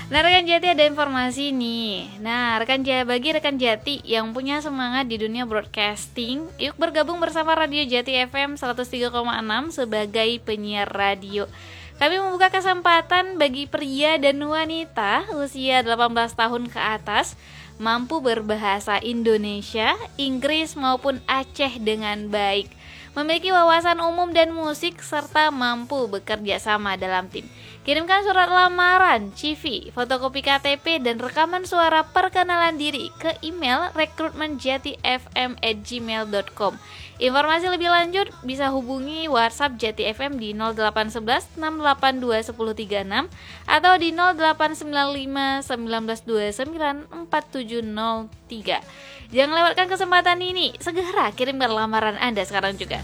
Nah, rekan Jati ada informasi nih. Nah, bagi rekan Jati yang punya semangat di dunia broadcasting, yuk bergabung bersama Radio Jati FM 103,6 sebagai penyiar radio. Kami membuka kesempatan bagi pria dan wanita usia 18 tahun ke atas mampu berbahasa Indonesia, Inggris maupun Aceh dengan baik, memiliki wawasan umum dan musik, serta mampu bekerja sama dalam tim. Kirimkan surat lamaran, CV, fotokopi KTP, dan rekaman suara perkenalan diri ke email rekrutmenjatifm@gmail.com. Informasi lebih lanjut bisa hubungi WhatsApp Jati FM di 0811 682 1036 atau di 0895 1929 4703. Jangan lewatkan kesempatan ini, segera kirimkan lamaran Anda sekarang juga.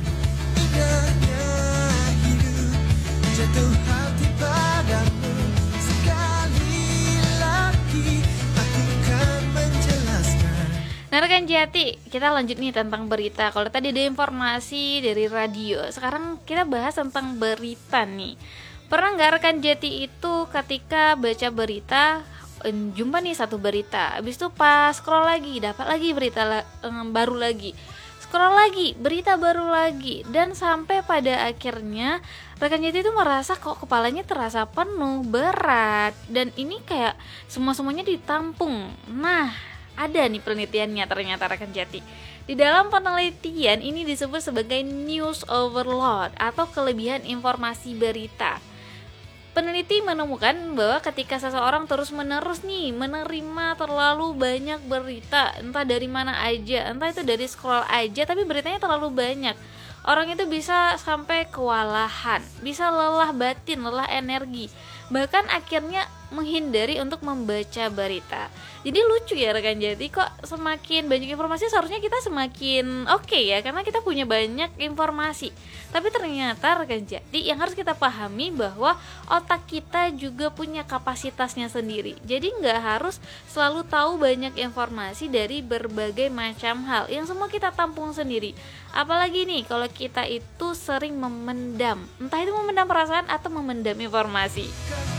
Jatuh hati padamu sekali lagi, aku kan menjelaskan. Nah, rekan Jati, kita lanjut nih tentang berita. Kalau tadi ada informasi dari radio, sekarang kita bahas tentang berita nih. Pernah nggak rekan Jati itu ketika baca berita, jumpa nih satu berita, habis itu pas scroll lagi dapat lagi berita baru lagi, scroll lagi berita baru lagi, dan sampai pada akhirnya rekan Jati itu merasa kok kepalanya terasa penuh, berat, dan ini kayak semuanya ditampung. Nah, ada nih penelitiannya ternyata rekan Jati. Di dalam penelitian ini disebut sebagai news overload atau kelebihan informasi berita. Peneliti menemukan bahwa ketika seseorang terus-menerus nih menerima terlalu banyak berita, entah dari mana aja, entah itu dari scroll aja, tapi beritanya terlalu banyak, orang itu bisa sampai kewalahan, bisa lelah batin, lelah energi, bahkan akhirnya menghindari untuk membaca berita. Jadi lucu ya rekan Jati, kok semakin banyak informasi seharusnya kita semakin oke ya, karena kita punya banyak informasi. Tapi ternyata rekan Jati, yang harus kita pahami bahwa otak kita juga punya kapasitasnya sendiri. Jadi nggak harus selalu tahu banyak informasi dari berbagai macam hal yang semua kita tampung sendiri. Apalagi nih kalau kita itu sering memendam, entah itu memendam perasaan atau memendam informasi.